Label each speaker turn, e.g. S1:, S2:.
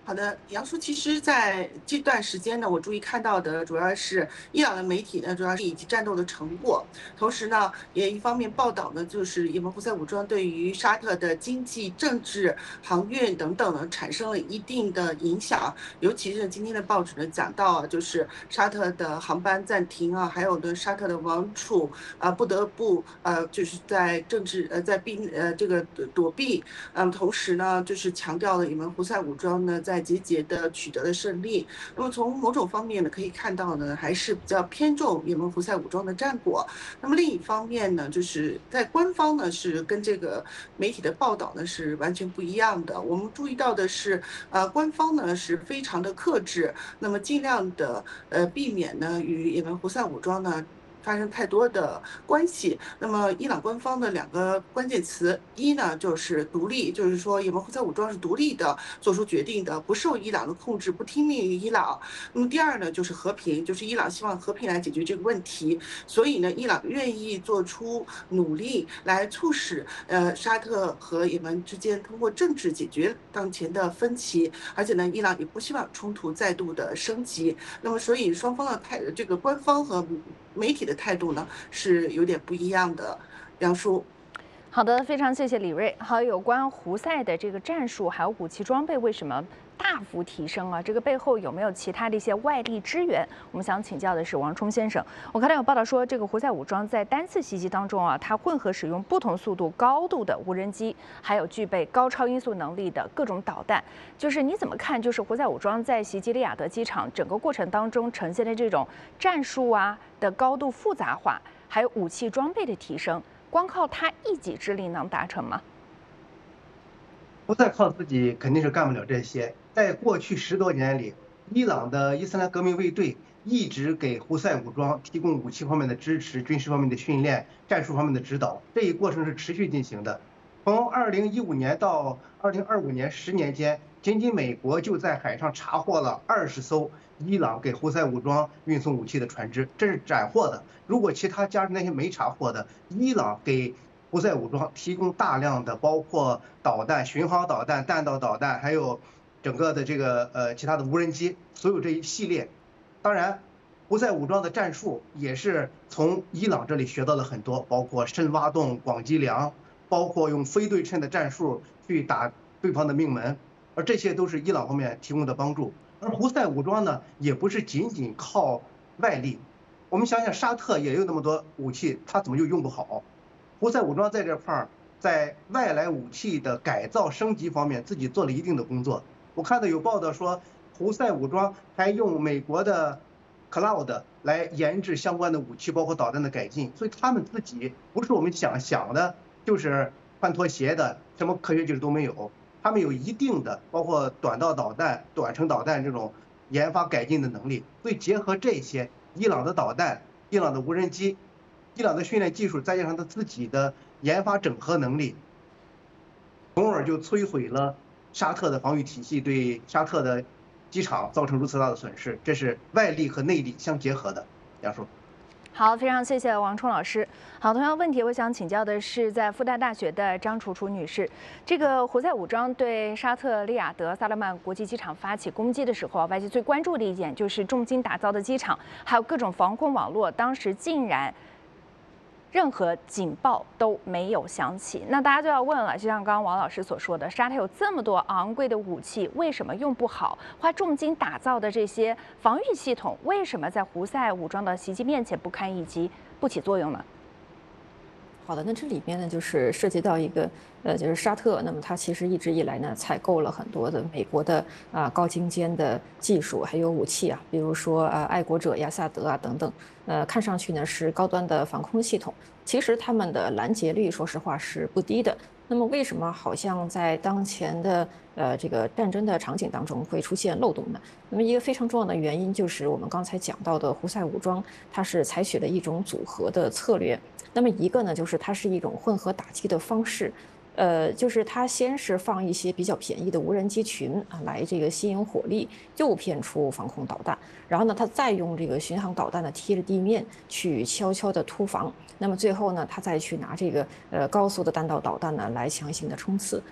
S1: 好的，杨叔，其实在这段时间呢，我注意看到的主要是伊朗的媒体呢，主要是以及战斗的成果，同时呢，也一方面报道呢，就是也门胡塞武装对于沙特的经济、政治、航运等等呢，产生了一定的影响。尤其是今天的报纸呢，讲到啊，就是沙特的航班暂停啊，还有的沙特的王储啊，不得不就是在政治在这个躲避。同时呢，就是强调了也门胡塞武装呢在节节的取得了胜利。那么从某种方面呢，可以看到呢，还是比较偏重也门胡塞武装的战果。那么另一方面呢，就是在官方呢是跟这个媒体的报道呢是完全不一样的。我们注意到的是，官方呢是非常的克制，那么尽量的避免呢与也门胡塞武装呢发生太多的关系。那么，伊朗官方的两个关键词，一呢就是独立，就是说也门胡塞武装是独立的，做出决定的，不受伊朗的控制，不听命于伊朗。那么第二呢就是和平，就是伊朗希望和平来解决这个问题，所以呢，伊朗愿意做出努力来促使沙特和也门之间通过政治解决当前的分歧，而且呢，伊朗也不希望冲突再度的升级。那么，所以双方的这个官方和媒体的态度呢是有点不一样的。杨叔。
S2: 好的，非常谢谢李锐。好，有关胡塞的这个战术还有武器装备为什么大幅提升啊？这个背后有没有其他的一些外力支援？我们想请教的是王冲先生。我看到有报道说，这个胡塞武装在单次袭击当中啊，它混合使用不同速度、高度的无人机，还有具备高超音速能力的各种导弹。就是你怎么看？就是胡塞武装在袭击利雅得机场整个过程当中呈现的这种战术啊的高度复杂化，还有武器装备的提升。光靠他一己之力能达成吗？
S3: 不再靠自己肯定是干不了这些。在过去10多年里，伊朗的伊斯兰革命卫队一直给胡塞武装提供武器方面的支持、军事方面的训练、战术方面的指导，这一过程是持续进行的。从2015年到2025年10年间，仅仅美国就在海上查获了20艘伊朗给胡塞武装运送武器的船只，这是斩获的。如果其他加上那些没查获的，伊朗给胡塞武装提供大量的包括导弹、巡航导弹、弹道导弹，还有整个的这个其他的无人机，所有这一系列。当然，胡塞武装的战术也是从伊朗这里学到了很多，包括深挖洞、广积粮，包括用非对称的战术去打对方的命门，而这些都是伊朗方面提供的帮助。而胡塞武装呢，也不是仅仅靠外力。我们想想，沙特也有那么多武器，他怎么就用不好？胡塞武装在这块儿，在外来武器的改造升级方面，自己做了一定的工作。我看到有报道说，胡塞武装还用美国的 Cloud 来研制相关的武器，包括导弹的改进。所以他们自己不是我们想的，就是换拖鞋的，什么科学技术都没有。他们有一定的，包括短道导弹、短程导弹这种研发改进的能力。所以结合这些，伊朗的导弹、伊朗的无人机、伊朗的训练技术，再加上他自己的研发整合能力，从而就摧毁了沙特的防御体系，对沙特的机场造成如此大的损失。这是外力和内力相结合的。杨叔。
S2: 好，非常谢谢王冲老师。好，同样问题，我想请教的是，在复旦大学的张楚楚女士，这个胡塞武装对沙特利雅得萨勒曼国际机场发起攻击的时候，外界最关注的一点就是重金打造的机场，还有各种防空网络，当时竟然任何警报都没有响起。那大家就要问了，就像刚刚王老师所说的，沙特有这么多昂贵的武器，为什么用不好？花重金打造的这些防御系统，为什么在胡塞武装的袭击面前不堪一击，不起作用呢？
S4: 好的，那这里边呢，就是涉及到一个，就是沙特，那么它其实一直以来呢，采购了很多的美国的高精尖的技术，还有武器啊，比如说爱国者、亚萨德啊等等，看上去呢是高端的防空系统，其实他们的拦截率，说实话是不低的。那么为什么好像在当前的这个战争的场景当中会出现漏洞呢？那么一个非常重要的原因就是我们刚才讲到的胡塞武装，它是采取了一种组合的策略。那么一个呢，就是它是一种混合打击的方式，就是它先是放一些比较便宜的无人机群啊，来这个吸引火力，诱骗出防空导弹，然后呢，它再用这个巡航导弹呢贴着地面去悄悄的突防，那么最后呢，它再去拿这个高速的弹道导弹呢来强行的冲刺。